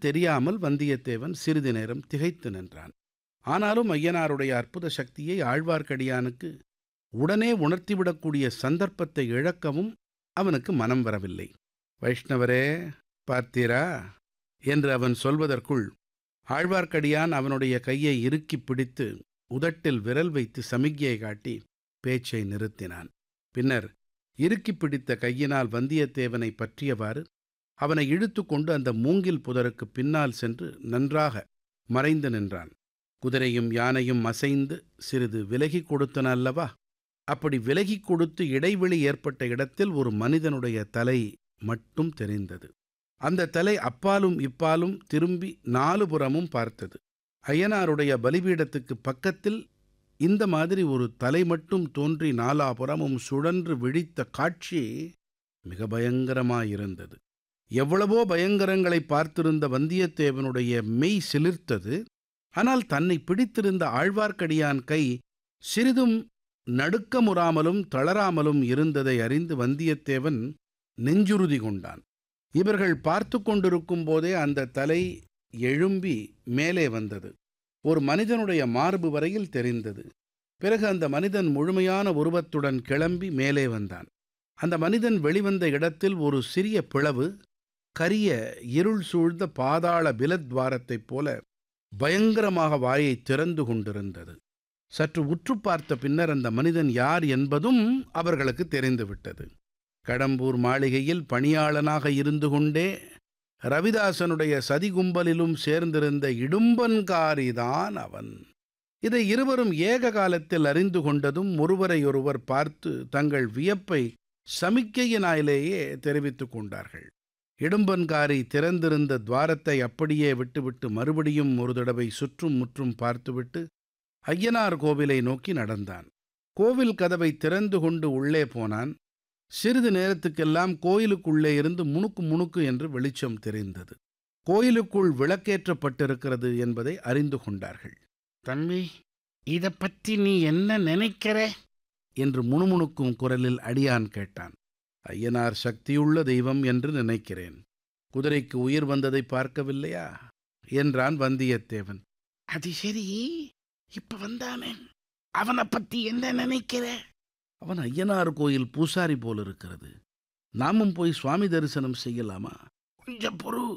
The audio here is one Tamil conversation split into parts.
தெரியாமல் வந்தியத்தேவன் சிறிது நேரம் திகைத்து நின்றான். ஆனாலும் ஐயனாருடைய அற்புத சக்தியை ஆழ்வார்க்கடியானுக்கு உடனே உணர்த்திவிடக்கூடிய சந்தர்ப்பத்தை இழக்கவும் அவனுக்கு மனம் வரவில்லை. வைஷ்ணவரே, பார்த்தீரா என்று அவன் சொல்வதற்குள் ஆழ்வார்க்கடியான் அவனுடைய கையை இறுக்கிப் பிடித்து உதட்டில் விரல் வைத்து சமிக்ஞை காட்டி பேச்சை நிறுத்தினான். பின்னர் இறுக்கிப் பிடித்த கையினால் வந்தியத்தேவனை பற்றியவாறு அவனை இழுத்து கொண்டு அந்த மூங்கில் புதருக்கு பின்னால் சென்று நன்றாக மறைந்து நின்றான். குதிரையும் யானையும் அசைந்து சிறிது விலகிக் கொடுத்தன அல்லவா? அப்படி விலகிக் கொடுத்து இடைவெளி ஏற்பட்ட இடத்தில் ஒரு மனிதனுடைய தலை மட்டும் தெரிந்தது. அந்த தலை அப்பாலும் இப்பாலும் திரும்பி நாலுபுறமும் பார்த்தது. ஐயனாருடைய பலிபீடத்துக்கு பக்கத்தில் இந்த மாதிரி ஒரு தலை மட்டும் தோன்றி நாலாபுறமும் சுழன்று விழித்த காட்சி மிக பயங்கரமாயிருந்தது. எவ்வளவோ பயங்கரங்களை பார்த்திருந்த வந்தியத்தேவனுடைய மெய் சிலிர்த்தது. ஆனால் தன்னை பிடித்திருந்த ஆழ்வார்க்கடியான் கை சிறிதும் நடுக்கமுறாமலும் தளராமலும் இருந்ததை அறிந்து வந்தியத்தேவன் நெஞ்சுறுதி கொண்டான். இவர்கள் பார்த்து கொண்டிருக்கும் போதே அந்த தலை எழும்பி மேலே வந்தது. ஒரு மனிதனுடைய மார்பு வரையில் தெரிந்தது. பிறகு அந்த மனிதன் முழுமையான உருவத்துடன் கிளம்பி மேலே வந்தான். அந்த மனிதன் வெளிவந்த இடத்தில் ஒரு சிறிய பிளவு கரிய இருள் சூழ்ந்த பாதாள பிலத்வாரத்தைப் போல பயங்கரமாக வாயை திறந்து கொண்டிருந்தது. சற்று உற்று பார்த்த பின்னர் அந்த மனிதன் யார் என்பதும் அவர்களுக்கு தெரிந்துவிட்டது. கடம்பூர் மாளிகையில் பணியாளனாக இருந்து கொண்டே ரவிதாசனுடைய சதிகும்பலிலும் சேர்ந்திருந்த இடும்பன்காரிதான் அவன். இதை இருவரும் ஏக காலத்தில் அறிந்து கொண்டதும் ஒருவரையொருவர் பார்த்து தங்கள் வியப்பை சமிக்கையினாலேயே தெரிவித்துக் கொண்டார்கள். இடும்பன்காரி திறந்திருந்த துவாரத்தை அப்படியே விட்டுவிட்டு மறுபடியும் ஒரு தடவை சுற்றும் முற்றும் பார்த்துவிட்டு ஐயனார் கோவிலை நோக்கி நடந்தான். கோவில் கதவை திறந்து கொண்டு உள்ளே போனான். சிறிது நேரத்துக்கெல்லாம் கோயிலுக்குள்ளே இருந்து முணுக்கு முணுக்கு என்று வெளிச்சம் தெரிந்தது. கோயிலுக்குள் விளக்கேற்றப்பட்டிருக்கிறது என்பதை அறிந்து கொண்டார்கள். தம்பி, இதை பற்றி நீ என்ன நினைக்கிற என்று முணுமுணுக்கும் குரலில் அடியான் கேட்டான். ஐயனார் சக்தியுள்ள தெய்வம் என்று நினைக்கிறேன். குதிரைக்கு உயிர் வந்ததை பார்க்கவில்லையா என்றான் வந்தியத்தேவன். அது சரி, இப்ப வந்தானே, அவனை பத்தி என்ன நினைக்கிற? அவன் ஐயனார் கோயில் பூசாரி போல் இருக்கிறது. நாமும் போய் சுவாமி தரிசனம் செய்யலாமா? கொஞ்சம்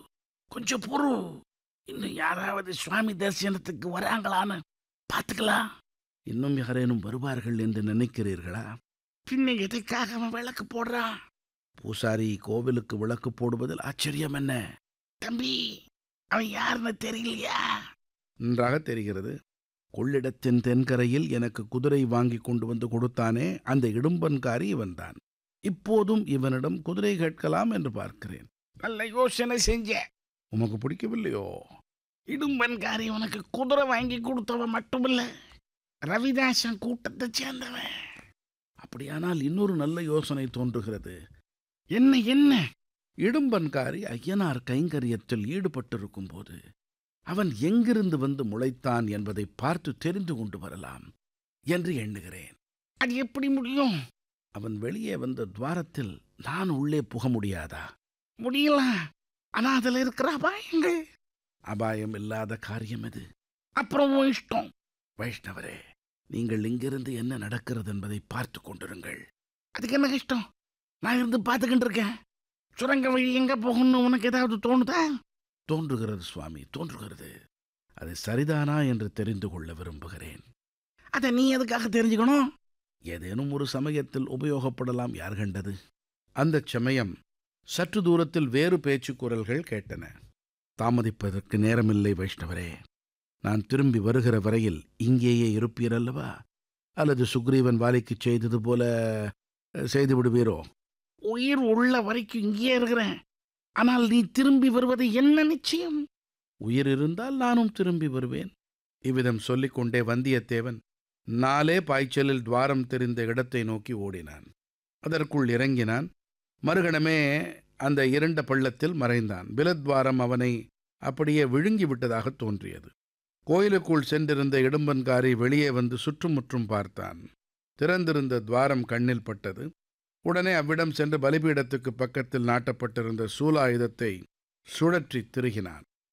பொறு. இன்னும் யாராவது சுவாமி தரிசனத்துக்கு வராங்களான்னு பார்த்துக்கலாம். இன்னும் யாரேனும் வருவார்கள் என்று நினைக்கிறீர்களா? பின்ன எதுக்காக அவன் விளக்கு போடுறான்? பூசாரி கோவிலுக்கு விளக்கு போடுவதில் ஆச்சரியம் என்ன? தம்பி, அவன் யாருன்னு தெரியலையா? நன்றாக தெரிகிறது. கொள்ளிடத்தின் தென்கரையில் எனக்கு குதிரை வாங்கி கொண்டு வந்து கொடுத்தானே, அந்த இடும்பன்காரி இவன்தான். இப்போதும் இவனிடம் குதிரை கேட்கலாம் என்று பார்க்கிறேன். நல்ல யோசனை செஞ்ச. உமக்கு பிடிக்கவில்லையோ? இடும்பன்காரி உனக்கு குதிரை வாங்கி கொடுத்தவன் மட்டுமில்ல, ரவிதாசன் கூட்டத்தை சேர்ந்தவன். அப்படியானால் இன்னொரு நல்ல யோசனை தோன்றுகிறது. என்ன? இடும்பன்காரி ஐயனார் கைங்கரியத்தில் ஈடுபட்டிருக்கும் போது அவன் எங்கிருந்து வந்து முளைத்தான் என்பதை பார்த்து தெரிந்து கொண்டு வரலாம் என்று எண்ணுகிறேன். அது எப்படி முடியும்? அவன் வெளியே வந்த துவாரத்தில் நான் உள்ளே புக முடியாதா? முடியலாம். ஆனா அதுல இருக்கிற அபாயங்கள். அபாயம் இல்லாத காரியம் இது. அப்புறம் இஷ்டம். வைஷ்ணவரே, நீங்கள் இங்கிருந்து என்ன நடக்கிறது என்பதை பார்த்து கொண்டிருங்கள். அதுக்கு என்ன கஷ்டம்? நான் இருந்து பார்த்துக்கிட்டு இருக்கேன். சுரங்க வழி எங்க போகணும்னு உனக்கு ஏதாவது தோணுதா? தோன்றுகிறது சுவாமி, தோன்றுகிறது. அது சரிதானா என்று தெரிந்து கொள்ள விரும்புகிறேன். அதை நீ எதுக்காக தெரிஞ்சுக்கணும்? ஏதேனும் ஒரு சமயத்தில் உபயோகப்படலாம், யார் கண்டது? அந்த சமயம் சற்று தூரத்தில் வேறு பேச்சு குரல்கள் கேட்டன. தாமதிப்பதற்கு நேரமில்லை வைஷ்ணவரே. நான் திரும்பி வருகிற வரையில் இங்கேயே இருப்பீரல்லவா? அல்லது சுக்ரீவன் வாலிக்கு செய்தது போல செய்து விடுவீரோ? உயிர் உள்ள வரைக்கும் இங்கேயே இருக்கிறேன். ஆனால் நீ திரும்பி வருவது என்ன நிச்சயம்? உயிர் இருந்தால் நானும் திரும்பி வருவேன். இவ்விதம் சொல்லிக்கொண்டே வந்தியத்தேவன் 4 பாய்ச்சலில் துவாரம் தெரிந்த இடத்தை நோக்கி ஓடினான். அதற்குள் இறங்கினான். மறுகணமே அந்த இருண்ட பள்ளத்தில் மறைந்தான். பிலத்வாரம் அவனை அப்படியே விழுங்கி விட்டதாக தோன்றியது. கோயிலுக்குள் சென்றிருந்த இடும்பன்காரி வெளியே வந்து சுற்றுமுற்றும் பார்த்தான். திறந்திருந்த துவாரம் கண்ணில் பட்டது. உடனே அவ்விடம் சென்று பலிபீடத்துக்கு பக்கத்தில் நாட்டப்பட்டிருந்த சூலாயுதத்தை சுழற்றி திருகினான்.